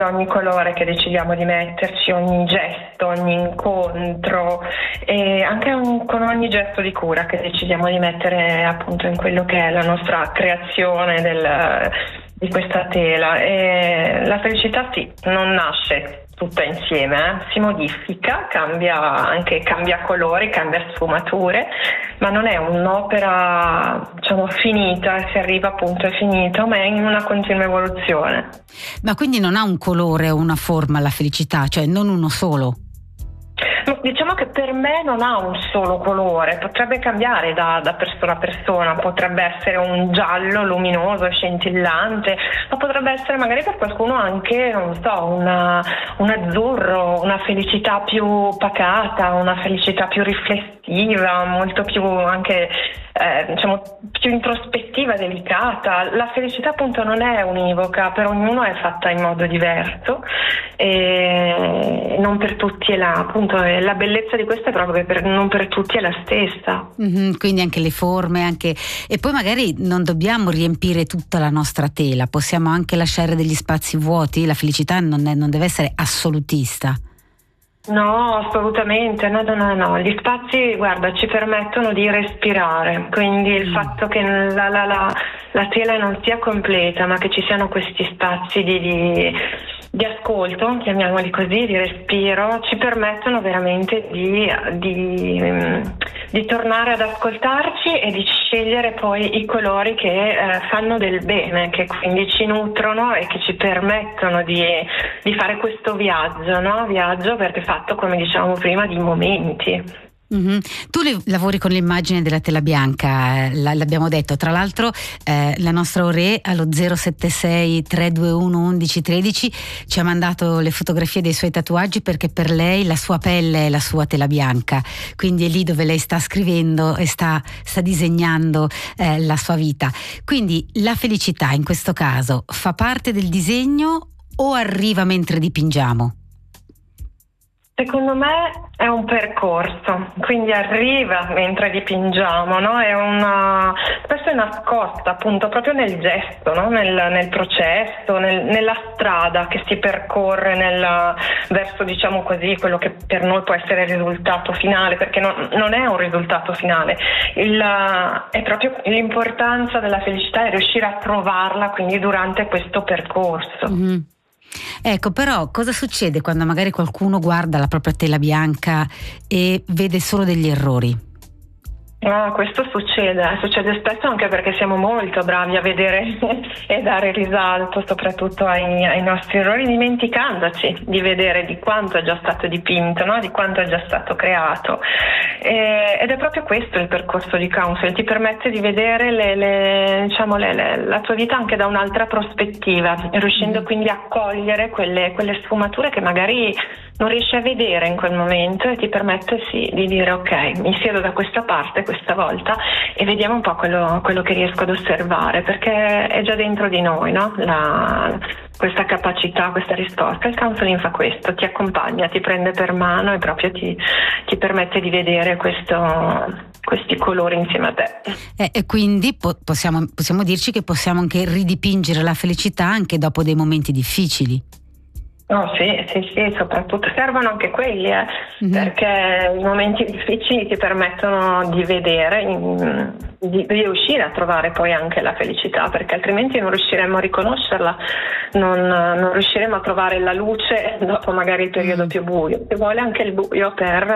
ogni colore che decidiamo di metterci, ogni gesto, ogni incontro e anche con ogni gesto di cura che decidiamo di mettere appunto in quello che è la nostra creazione di questa tela. E la felicità sì, non nasce tutta insieme, si modifica, cambia colori, cambia sfumature, ma non è un'opera finita, si arriva appunto è finito, ma è in una continua evoluzione. Ma quindi non ha un colore o una forma la felicità, cioè non uno solo? Diciamo che per me non ha un solo colore, potrebbe cambiare da persona a persona, potrebbe essere un giallo luminoso, scintillante, ma potrebbe essere magari per qualcuno anche, non so, un azzurro, una felicità più pacata, una felicità più riflessiva, molto più anche più introspettiva, delicata. La felicità appunto non è univoca, per ognuno è fatta in modo diverso e non per tutti è appunto la bellezza di questa è proprio che non per tutti è la stessa. Quindi anche le forme, e poi magari non dobbiamo riempire tutta la nostra tela, possiamo anche lasciare degli spazi vuoti. La felicità non deve essere assolutista. No, assolutamente, no. Gli spazi, guarda, ci permettono di respirare, quindi il fatto che la tela non sia completa, ma che ci siano questi spazi di ascolto, chiamiamoli così, di respiro, ci permettono veramente di tornare ad ascoltarci e di scegliere poi i colori che fanno del bene, che quindi ci nutrono e che ci permettono di fare questo viaggio, no? Viaggio perché fatto, come dicevamo prima, di momenti. Tu lavori con l'immagine della tela bianca, l'abbiamo detto, tra l'altro la nostra Ore allo 076 321 1113 ci ha mandato le fotografie dei suoi tatuaggi perché per lei la sua pelle è la sua tela bianca, quindi è lì dove lei sta scrivendo e sta disegnando la sua vita. Quindi la felicità in questo caso fa parte del disegno o arriva mentre dipingiamo? Secondo me è un percorso, quindi arriva mentre dipingiamo, no? Spesso è nascosta appunto proprio nel gesto, no? Nel processo, nella strada che si percorre verso, diciamo così, quello che per noi può essere il risultato finale, perché non è un risultato finale, è proprio l'importanza della felicità è riuscire a trovarla quindi durante questo percorso. Ecco, però cosa succede quando magari qualcuno guarda la propria tela bianca e vede solo degli errori? Questo succede spesso anche perché siamo molto bravi a vedere e dare risalto soprattutto ai nostri errori, dimenticandoci di vedere di quanto è già stato dipinto, no? Di quanto è già stato creato. Ed è proprio questo il percorso di Counsel, ti permette di vedere la tua vita anche da un'altra prospettiva, riuscendo quindi a cogliere quelle sfumature che magari non riesci a vedere in quel momento e ti permette di dire ok, mi siedo da questa parte questa volta e vediamo un po' quello che riesco ad osservare, perché è già dentro di noi, no? Questa capacità, questa risposta. Il counseling fa questo, ti accompagna, ti prende per mano e proprio ti permette di vedere questi colori insieme a te. E quindi possiamo dirci che possiamo anche ridipingere la felicità anche dopo dei momenti difficili. Oh, sì, soprattutto servono anche quelli, perché i momenti difficili ti permettono di vedere, di riuscire a trovare poi anche la felicità, perché altrimenti non riusciremo a riconoscerla, non riusciremo a trovare la luce dopo magari il periodo più buio. Ci vuole anche il buio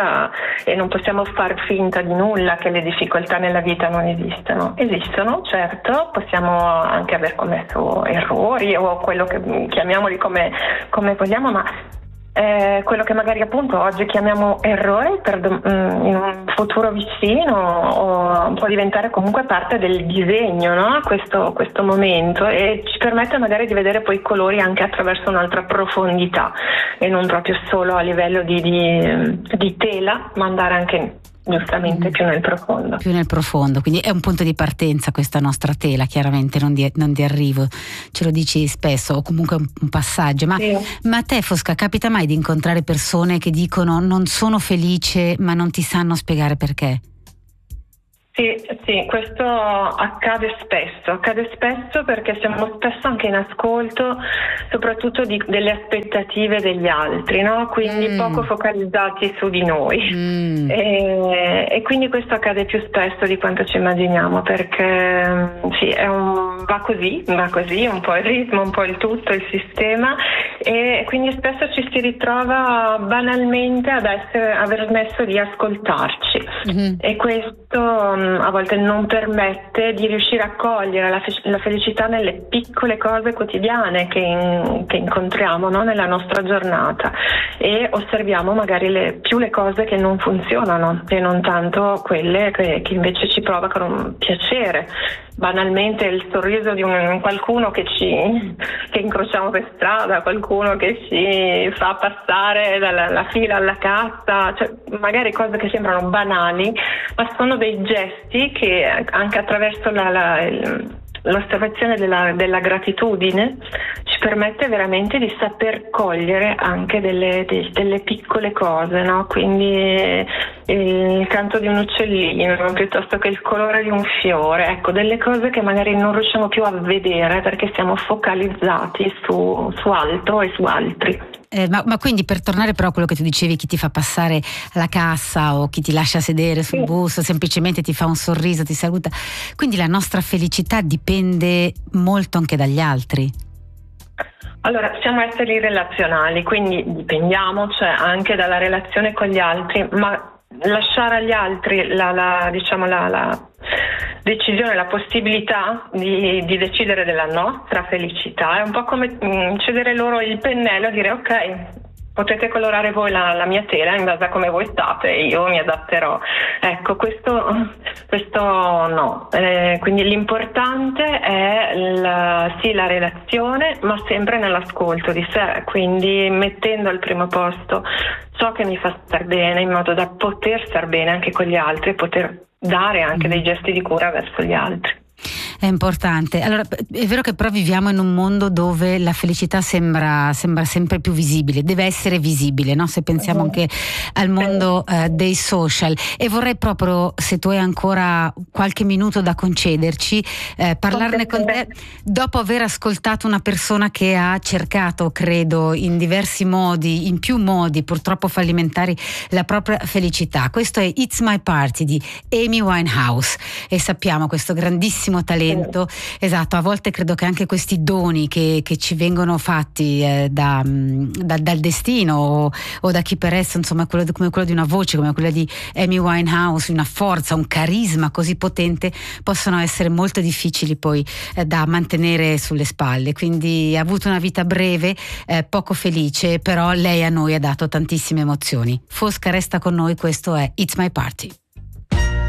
e non possiamo far finta di nulla, che le difficoltà nella vita non esistono. Esistono, certo, possiamo anche aver commesso errori o quello che chiamiamoli come vogliamo, ma quello che magari appunto oggi chiamiamo errore in un futuro vicino può diventare comunque parte del disegno, no? Questo momento, e ci permette magari di vedere poi i colori anche attraverso un'altra profondità e non proprio solo a livello di tela, ma andare anche giustamente più nel profondo. Quindi è un punto di partenza questa nostra tela, chiaramente non di arrivo, ce lo dici spesso, o comunque un passaggio, ma a te, Fosca, capita mai di incontrare persone che dicono non sono felice ma non ti sanno spiegare perché? Sì, questo accade spesso perché siamo spesso anche in ascolto, soprattutto delle aspettative degli altri, no? Quindi poco focalizzati su di noi. E quindi questo accade più spesso di quanto ci immaginiamo, perché sì, va così, un po' il ritmo, un po' il tutto, il sistema, e quindi spesso ci si ritrova banalmente ad aver smesso di ascoltarci, e questo a volte non permette di riuscire a cogliere la felicità nelle piccole cose quotidiane che incontriamo, no? Nella nostra giornata, e osserviamo magari più le cose che non funzionano e non tanto quelle che invece ci provocano un piacere. Banalmente il sorriso di qualcuno che incrociamo per strada, qualcuno che ci fa passare dalla fila alla cassa, cioè magari cose che sembrano banali, ma sono dei gesti che anche attraverso l'osservazione della gratitudine ci permette veramente di saper cogliere anche delle piccole cose, no? Quindi il canto di un uccellino piuttosto che il colore di un fiore, ecco, delle cose che magari non riusciamo più a vedere perché siamo focalizzati su altro e su altri. Ma quindi, per tornare però a quello che tu dicevi, chi ti fa passare alla cassa o chi ti lascia sedere sul bus o semplicemente ti fa un sorriso, ti saluta, quindi la nostra felicità dipende molto anche dagli altri? Allora, siamo esseri relazionali, quindi dipendiamo, cioè, anche dalla relazione con gli altri, ma lasciare agli altri la decisione, la possibilità di decidere della nostra felicità è un po' come cedere loro il pennello e dire: ok, potete colorare voi la mia tela in base a come voi state, io mi adatterò. Ecco, questo no. Quindi l'importante è la relazione, ma sempre nell'ascolto di sé, quindi mettendo al primo posto ciò che mi fa star bene, in modo da poter star bene anche con gli altri e poter dare anche dei gesti di cura verso gli altri. È importante. Allora, è vero che però viviamo in un mondo dove la felicità sembra sempre più visibile, deve essere visibile, no? Se pensiamo anche al mondo dei social, e vorrei proprio, se tu hai ancora qualche minuto da concederci, parlarne con te dopo aver ascoltato una persona che ha cercato, credo, in diversi modi, in più modi purtroppo fallimentari, la propria felicità. Questo è It's My Party di Amy Winehouse, e sappiamo questo grandissimo talento. Esatto, a volte credo che anche questi doni che ci vengono fatti dal destino o da chi per esso, insomma, come quello di una voce come quella di Amy Winehouse, una forza, un carisma così potente, possono essere molto difficili poi da mantenere sulle spalle. Quindi ha avuto una vita breve, poco felice, però lei a noi ha dato tantissime emozioni. Fosca resta con noi, questo è It's My Party.